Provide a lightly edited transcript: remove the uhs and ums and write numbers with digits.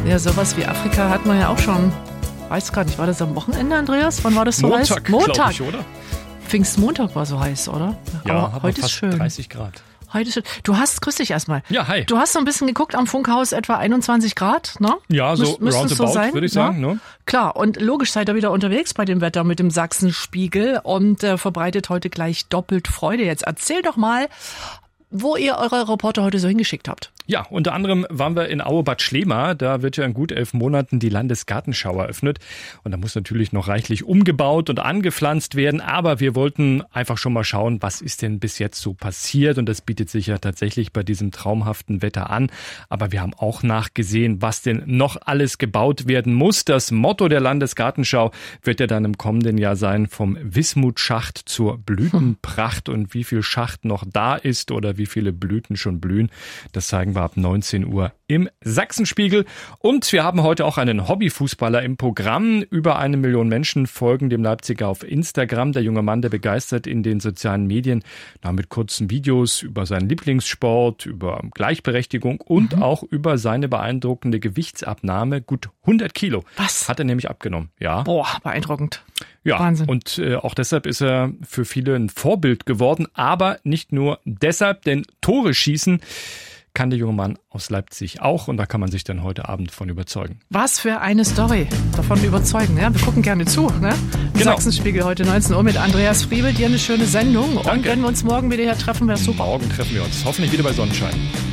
Ja, sowas wie Afrika hat man ja auch schon. Weiß gar nicht, war das am Wochenende, Andreas? Wann war das so heiß? Montag, ich, oder? Pfingstmontag war so heiß, oder? Ja, aber heute ist schön. 30 Grad. Heute ist schön. Du hast, grüß dich erstmal. Ja, hi. Du hast so ein bisschen geguckt am Funkhaus, etwa 21 Grad, ne? Ja, so roundabout, so sein, würde ich sagen. Ja? Ne? Klar, und logisch seid ihr wieder unterwegs bei dem Wetter mit dem Sachsenspiegel und verbreitet heute gleich doppelt Freude. Jetzt erzähl doch mal, wo ihr eure Reporter heute so hingeschickt habt. Ja, unter anderem waren wir in Aue-Bad Schlema. Da wird ja in gut 11 Monaten die Landesgartenschau eröffnet. Und da muss natürlich noch reichlich umgebaut und angepflanzt werden. Aber wir wollten einfach schon mal schauen, was ist denn bis jetzt so passiert. Und das bietet sich ja tatsächlich bei diesem traumhaften Wetter an. Aber wir haben auch nachgesehen, was denn noch alles gebaut werden muss. Das Motto der Landesgartenschau wird ja dann im kommenden Jahr sein, vom Wismutschacht zur Blütenpracht. Und wie viel Schacht noch da ist oder wie viele Blüten schon blühen, das zeigen wir ab 19 Uhr im Sachsenspiegel. Und wir haben heute auch einen Hobbyfußballer im Programm. Über 1 Million Menschen folgen dem Leipziger auf Instagram. Der junge Mann, der begeistert in den sozialen Medien mit kurzen Videos über seinen Lieblingssport, über Gleichberechtigung und auch über seine beeindruckende Gewichtsabnahme. Gut 100 Kilo. Was? Hat er nämlich abgenommen. Ja. Boah, beeindruckend. Ja, Wahnsinn. Und auch deshalb ist er für viele ein Vorbild geworden. Aber nicht nur deshalb, denn Tore schießen kann der junge Mann aus Leipzig auch. Und da kann man sich dann heute Abend von überzeugen. Was für eine Story. Davon überzeugen. Ja? Wir gucken gerne zu. Ne? Genau. Sachsenspiegel heute 19 Uhr mit Andreas Friebel. Dir eine schöne Sendung. Danke. Und wenn wir uns morgen wieder hier treffen, wäre super. Morgen treffen wir uns. Hoffentlich wieder bei Sonnenschein.